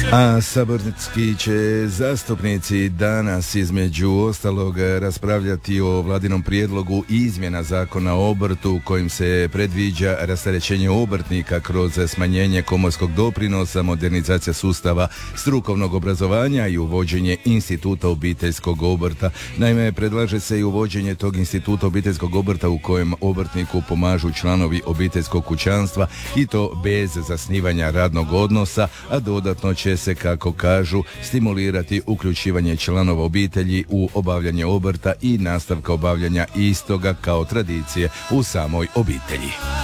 A saborski će zastupnici danas između ostalog raspravljati o vladinom prijedlogu izmjena Zakona o obrtu kojim se predviđa rasterećenje obrtnika kroz smanjenje komorskog doprinosa, modernizacija sustava strukovnog obrazovanja i uvođenje instituta obiteljskog obrta. Naime, predlaže se i uvođenje tog instituta obiteljskog obrta u kojem obrtniku pomažu članovi obiteljskog kućanstva i to bez zasnivanja radnog odnosa, a dodatno će se, kako kažu, stimulirati uključivanje članova obitelji u obavljanje obrta i nastavka obavljanja istoga kao tradicije u samoj obitelji.